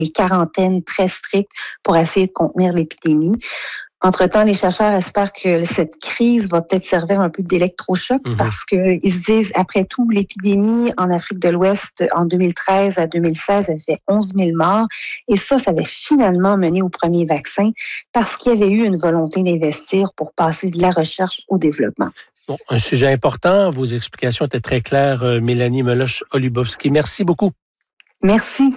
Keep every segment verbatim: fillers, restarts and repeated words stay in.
quarantaines très strictes pour essayer de contenir l'épidémie. Entre-temps, les chercheurs espèrent que cette crise va peut-être servir un peu d'électrochoc mm-hmm. parce qu'ils se disent, après tout, l'épidémie en Afrique de l'Ouest en deux mille treize à deux mille seize avait fait onze mille morts. Et ça, ça avait finalement mené au premier vaccin parce qu'il y avait eu une volonté d'investir pour passer de la recherche au développement. Bon, un sujet important. Vos explications étaient très claires, Mélanie Meloche-Olubowski. Merci beaucoup. Merci.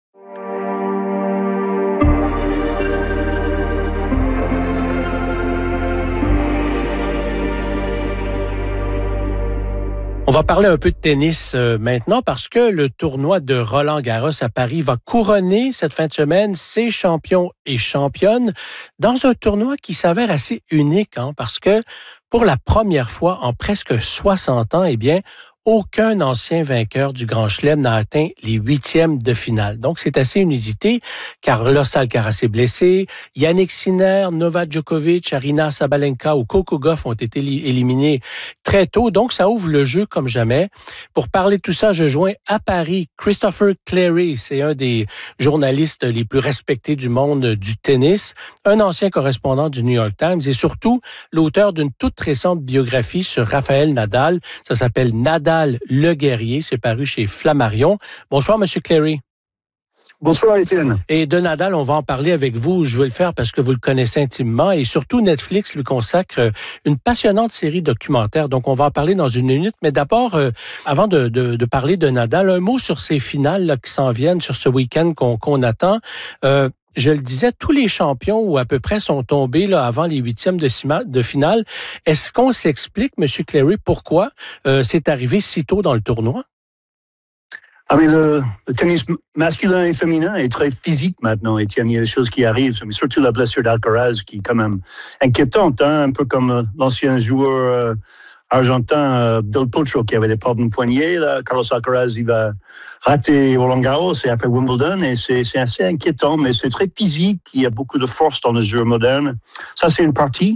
On va parler un peu de tennis euh, maintenant parce que le tournoi de Roland-Garros à Paris va couronner cette fin de semaine ses champions et championnes dans un tournoi qui s'avère assez unique hein, parce que pour la première fois en presque soixante ans, eh bien, aucun ancien vainqueur du Grand Chelem n'a atteint les huitièmes de finale. Donc, c'est assez inusité. Carlos Alcaraz est blessé. Yannick Sinner, Novak Djokovic, Aryna Sabalenka ou Coco Gauff ont été éliminés très tôt. Donc, ça ouvre le jeu comme jamais. Pour parler de tout ça, je joins à Paris Christopher Clarey. C'est un des journalistes les plus respectés du monde du tennis, un ancien correspondant du New York Times et surtout l'auteur d'une toute récente biographie sur Raphaël Nadal. Ça s'appelle Nadal le guerrier, c'est paru chez Flammarion. Bonsoir, M. Clarey. Bonsoir, Étienne. Et de Nadal, on va en parler avec vous. Je veux le faire parce que vous le connaissez intimement et surtout, Netflix lui consacre une passionnante série documentaire. Donc, on va en parler dans une minute. Mais d'abord, euh, avant de, de, de parler de Nadal, un mot sur ces finales là, qui s'en viennent, sur ce week-end qu'on, qu'on attend. Euh, Je le disais, tous les champions ou à peu près sont tombés là, avant les huitièmes de, de finale. Est-ce qu'on s'explique, M. Clarey, pourquoi euh, c'est arrivé si tôt dans le tournoi? Ah mais le, le tennis masculin et féminin est très physique maintenant, Étienne. Il y a des choses qui arrivent, mais surtout la blessure d'Alcaraz qui est quand même inquiétante, hein, un peu comme euh, l'ancien joueur euh, argentin euh, Del Potro qui avait des problèmes de poignet. Là. Carlos Alcaraz, il va rater Roland-Garros et après Wimbledon et c'est, c'est assez inquiétant, mais c'est très physique. Il y a beaucoup de force dans le jeu moderne. Ça, c'est une partie.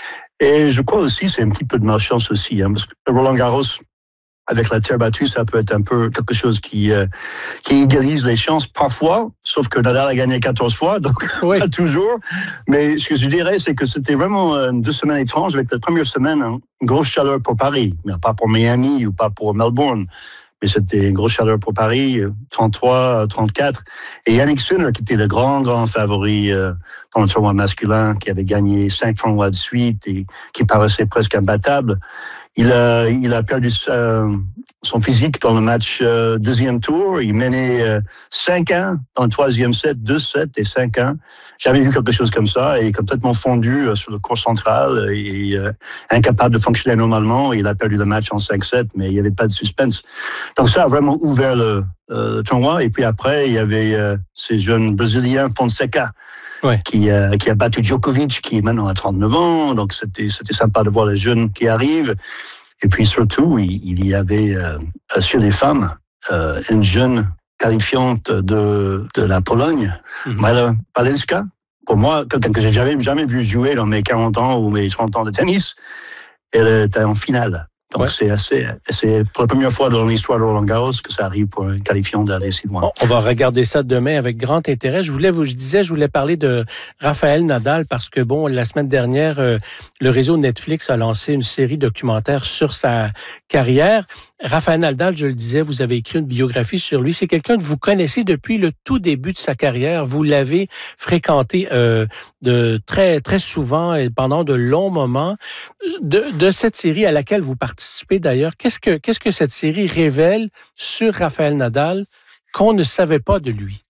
Et je crois aussi c'est un petit peu de malchance aussi, hein, parce que Roland-Garros, avec la terre battue, ça peut être un peu quelque chose qui, euh, qui égalise les chances parfois, sauf que Nadal a gagné quatorze fois, donc oui. Pas toujours. Mais ce que je dirais, c'est que c'était vraiment euh, deux semaines étranges, avec la première semaine, hein, une grosse chaleur pour Paris, mais pas pour Miami ou pas pour Melbourne. Mais c'était une grosse chaleur pour Paris, trente-trois, trente-quatre. Et Yannick Sinner, qui était le grand, grand favori euh, dans le tournoi masculin, qui avait gagné cinq tournois de suite et qui paraissait presque imbattable, il a, il a perdu euh, son physique dans le match euh, deuxième tour. Il menait euh, cinq un dans le troisième set, deux sept et cinq un. J'avais vu quelque chose comme ça et complètement fondu euh, sur le court central et euh, incapable de fonctionner normalement. Il a perdu le match en cinq sept, mais il n'y avait pas de suspense. Donc ça a vraiment ouvert le, euh, le tournoi. Et puis après, il y avait euh, ces jeunes Brésiliens, Fonseca, ouais. qui, euh, qui a battu Djokovic, qui est maintenant à trente-neuf ans. Donc c'était, c'était sympa de voir les jeunes qui arrivent. Et puis surtout, il, il y avait euh, sur les femmes euh, une jeune qualifiante de, de la Pologne, mm-hmm. Majka Palenska. Pour moi, quelqu'un que j'ai jamais, jamais vu jouer dans mes quarante ans ou mes trente ans de tennis, elle était en finale. Donc, ouais. c'est assez, c'est pour la première fois dans l'histoire de Roland-Garros que ça arrive pour un qualifiant d'aller si loin. On va regarder ça demain avec grand intérêt. Je voulais, vous, je disais, je voulais parler de Raphaël Nadal parce que, bon, la semaine dernière, euh, le réseau Netflix a lancé une série documentaire sur sa carrière. Raphaël Nadal, je le disais, vous avez écrit une biographie sur lui. C'est quelqu'un que vous connaissez depuis le tout début de sa carrière. Vous l'avez fréquenté euh, de très très souvent et pendant de longs moments. De, de cette série à laquelle vous participez d'ailleurs, qu'est-ce que qu'est-ce que cette série révèle sur Raphaël Nadal qu'on ne savait pas de lui?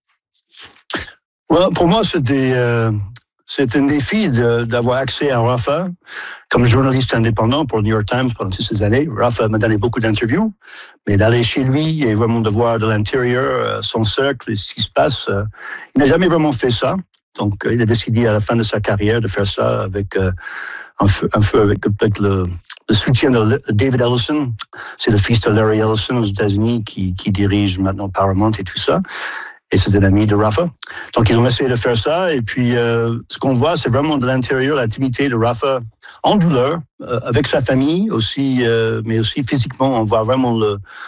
Well, pour moi, c'était euh, c'est un défi de, d'avoir accès à Rafa. Comme journaliste indépendant pour le New York Times pendant toutes ces années, Rafa m'a donné beaucoup d'interviews, mais d'aller chez lui et vraiment de voir de l'intérieur son cercle, ce qui se passe, il n'a jamais vraiment fait ça. Donc, il a décidé à la fin de sa carrière de faire ça avec euh, un, feu, un feu avec, avec le, le soutien de David Ellison. C'est le fils de Larry Ellison aux États-Unis qui, qui dirige maintenant Paramount et tout ça. Et c'est un ami de Rafa. Donc, ils ont essayé de faire ça. Et puis, euh, ce qu'on voit, c'est vraiment de l'intérieur, l'intimité de Rafa en douleur, euh, avec sa famille aussi, euh, mais aussi physiquement. On voit vraiment le,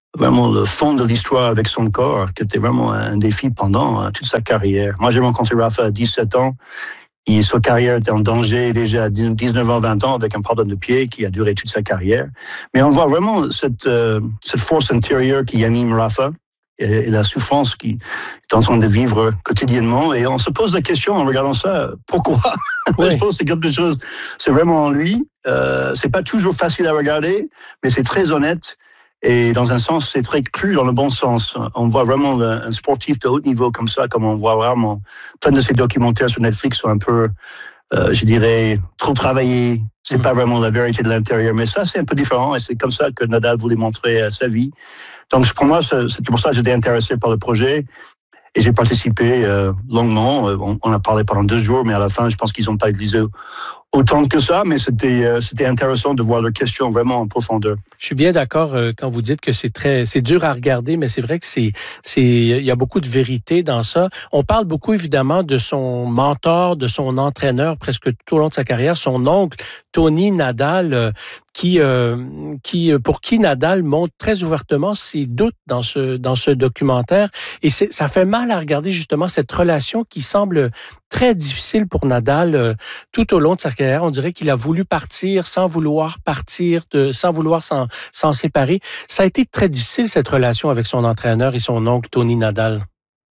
vraiment le fond de l'histoire avec son corps, qui était vraiment un défi pendant uh, toute sa carrière. Moi, j'ai rencontré Rafa à dix-sept ans. Et sa carrière était en danger déjà à dix-neuf ans, vingt ans avec un problème de pied qui a duré toute sa carrière. Mais on voit vraiment cette, euh, cette force intérieure qui anime Rafa et, et la souffrance qu'il est en train de vivre quotidiennement. Et on se pose la question en regardant ça, pourquoi? Oui. Je pense que c'est quelque chose, c'est vraiment en lui. Euh, c'est pas toujours facile à regarder, mais c'est très honnête. Et dans un sens, c'est très cru dans le bon sens. On voit vraiment le, un sportif de haut niveau comme ça, comme on voit vraiment plein de ces documentaires sur Netflix sont un peu, euh, je dirais, trop travaillés. C'est mmh. pas vraiment la vérité de l'intérieur. Mais ça, c'est un peu différent et c'est comme ça que Nadal voulait montrer euh, sa vie. Donc, pour moi, c'est pour ça que j'étais intéressé par le projet. Et j'ai participé euh, longuement. On, on a parlé pendant deux jours, mais à la fin, je pense qu'ils n'ont pas utilisé autant que ça, mais c'était euh, c'était intéressant de voir leurs questions vraiment en profondeur. Je suis bien d'accord euh, quand vous dites que c'est très c'est dur à regarder, mais c'est vrai que c'est c'est il y a beaucoup de vérité dans ça. On parle beaucoup évidemment de son mentor, de son entraîneur presque tout au long de sa carrière, son oncle Tony Nadal, euh, qui euh, qui pour qui Nadal montre très ouvertement ses doutes dans ce dans ce documentaire, et c'est, ça fait mal à regarder justement cette relation qui semble très difficile pour Nadal euh, tout au long de sa carrière. On dirait qu'il a voulu partir sans vouloir partir, de, sans vouloir s'en, s'en séparer. Ça a été très difficile, cette relation avec son entraîneur et son oncle Tony Nadal.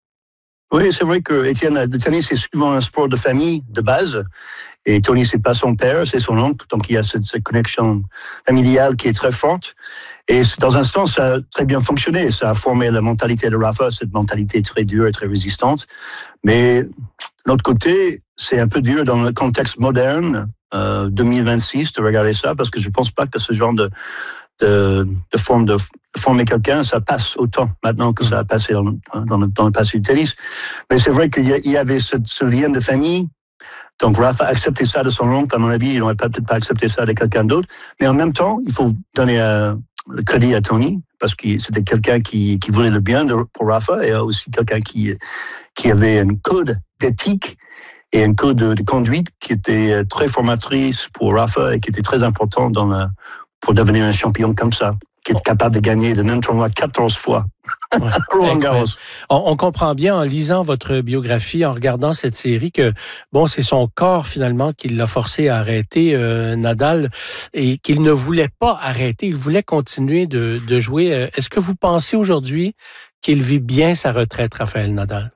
Oui, c'est vrai que Étienne, le tennis, c'est souvent un sport de famille, de base. Et Tony, c'est pas son père, c'est son oncle. Donc, il y a cette, cette connexion familiale qui est très forte. Et dans un sens, ça a très bien fonctionné. Ça a formé la mentalité de Rafa, cette mentalité très dure et très résistante. Mais de l'autre côté, c'est un peu dur dans le contexte moderne, euh, deux mille vingt-six, de regarder ça, parce que je pense pas que ce genre de, de, de forme de, de former quelqu'un, ça passe autant maintenant que ça a passé dans, dans, le, dans le passé du tennis. Mais c'est vrai qu'il y avait ce, ce lien de famille. Donc, Rafa a accepté ça de son oncle. À mon avis, il n'aurait peut-être pas accepté ça de quelqu'un d'autre. Mais en même temps, il faut donner euh, le crédit à Tony, parce que c'était quelqu'un qui, qui voulait le bien de, pour Rafa, et aussi quelqu'un qui, qui avait un code d'éthique et un code de, de conduite qui était très formatrice pour Rafa et qui était très important dans la, pour devenir un champion comme ça, qui est capable de gagner le même tournoi quatorze fois. Ouais, Roland Garros. On, on comprend bien en lisant votre biographie, en regardant cette série, que bon, c'est son corps finalement qui l'a forcé à arrêter euh, Nadal, et qu'il ne voulait pas arrêter, il voulait continuer de, de jouer. Est-ce que vous pensez aujourd'hui qu'il vit bien sa retraite, Rafael Nadal?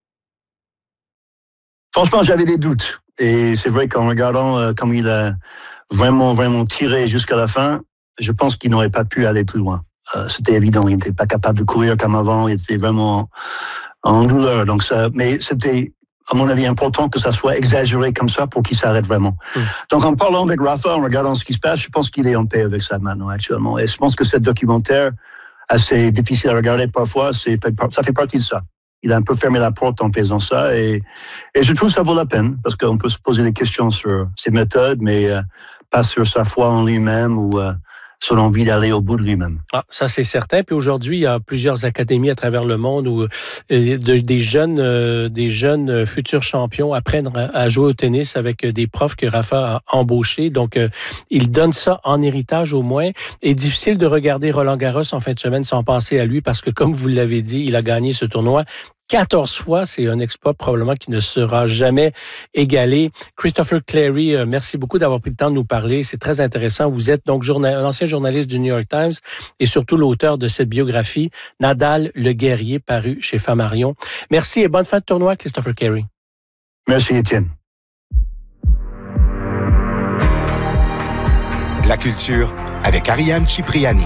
Franchement, j'avais des doutes. Et c'est vrai qu'en regardant euh, comme il a vraiment, vraiment tiré jusqu'à la fin, je pense qu'il n'aurait pas pu aller plus loin. Euh, c'était évident, il n'était pas capable de courir comme avant, il était vraiment en douleur. Donc ça, mais c'était, à mon avis, important que ça soit exagéré comme ça pour qu'il s'arrête vraiment. Mmh. Donc en parlant avec Rafa, en regardant ce qui se passe, je pense qu'il est en paix avec ça maintenant, actuellement. Et je pense que ce documentaire, assez difficile à regarder parfois, c'est, ça fait partie de ça. Il a un peu fermé la porte en faisant ça, et, et je trouve que ça vaut la peine, parce qu'on peut se poser des questions sur ses méthodes, mais euh, pas sur sa foi en lui-même ou euh, son envie d'aller au bout de lui-même. Ah, ça c'est certain. Puis aujourd'hui, il y a plusieurs académies à travers le monde où euh, de, des jeunes, euh, des jeunes futurs champions apprennent à jouer au tennis avec des profs que Rafa a embauchés. Donc, euh, il donne ça en héritage au moins. Et difficile de regarder Roland Garros en fin de semaine sans penser à lui, parce que comme vous l'avez dit, il a gagné ce tournoi quatorze fois, c'est un exploit probablement qui ne sera jamais égalé. Christopher Clarey, euh, merci beaucoup d'avoir pris le temps de nous parler. C'est très intéressant. Vous êtes donc journal, un ancien journaliste du New York Times et surtout l'auteur de cette biographie, Nadal, le guerrier, paru chez Flammarion. Merci et bonne fin de tournoi, Christopher Clarey. Merci, Étienne. La culture avec Ariane Cipriani.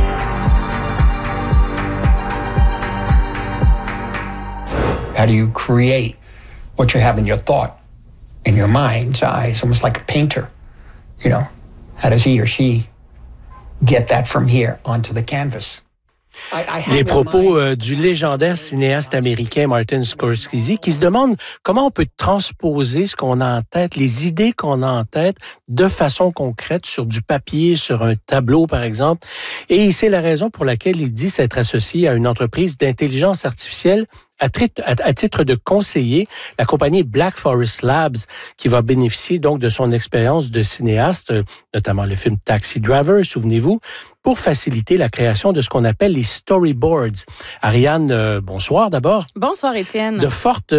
How do you create what you have in your thought, in your mind's eye? It's almost like a painter, you know. How does he or she get that from here onto the canvas? Les propos euh, du légendaire cinéaste américain Martin Scorsese, qui se demande comment on peut transposer ce qu'on a en tête, les idées qu'on a en tête, de façon concrète sur du papier, sur un tableau par exemple. Et c'est la raison pour laquelle il dit s'être associé à une entreprise d'intelligence artificielle à, à, à titre de conseiller la compagnie Black Forest Labs qui va bénéficier donc de son expérience de cinéaste, notamment le film Taxi Driver, souvenez-vous, pour faciliter la création de ce qu'on appelle les storyboards. Ariane, euh, bonsoir d'abord. Bonsoir Étienne. De fortes